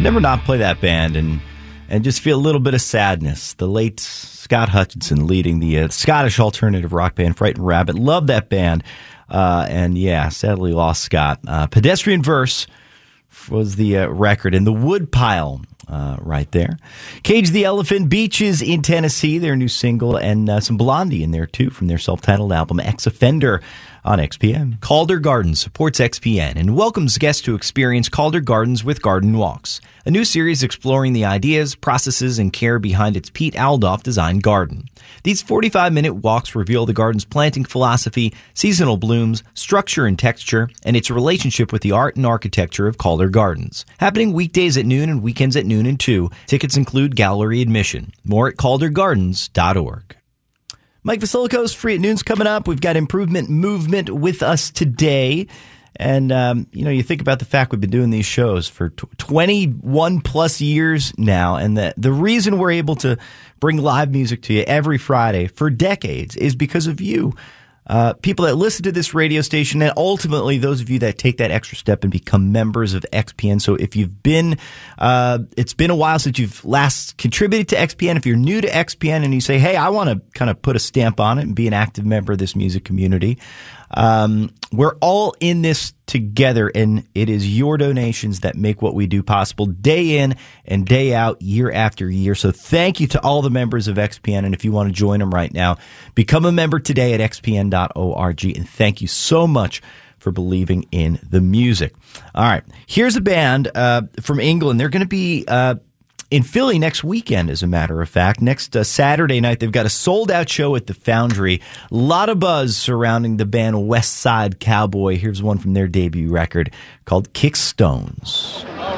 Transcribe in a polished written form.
never not play that band and just feel a little bit of sadness. The late Scott Hutchinson leading the Scottish alternative rock band Frightened Rabbit. Love that band. And yeah, sadly lost Scott. Pedestrian Verse was the record, and the Woodpile right there. Cage the Elephant, Beaches in Tennessee, their new single, and some Blondie in there too from their self-titled album Ex-Offender on XPN. Calder Gardens supports XPN and welcomes guests to experience Calder Gardens with Garden Walks, a new series exploring the ideas, processes, and care behind its Pete Aldoff designed garden. These 45-minute walks reveal the garden's planting philosophy, seasonal blooms, structure and texture, and its relationship with the art and architecture of Calder Gardens. Happening weekdays at noon and weekends at noon and 2. Tickets include gallery admission. More at caldergardens.org. Mike Vasiliko's Free at Noon's coming up. We've got Improvement Movement with us today. And, you think about the fact we've been doing these shows for 21 plus years now. And the reason we're able to bring live music to you every Friday for decades is because of you. People that listen to this radio station, and ultimately those of you that take that extra step and become members of XPN. So if you've been, it's been a while since you've last contributed to XPN. If you're new to XPN and you say, hey, I want to kind of put a stamp on it and be an active member of this music community, we're all in this together, and it is your donations that make what we do possible day in and day out, year after year. So thank you to all the members of XPN, and if you want to join them right now, become a member today at xpn.org, and thank you so much for believing in the music. All right, here's a band from England. They're going to be in Philly next weekend, as a matter of fact. Next Saturday night, they've got a sold-out show at the Foundry. A lot of buzz surrounding the band West Side Cowboy. Here's one from their debut record called Kick Stones.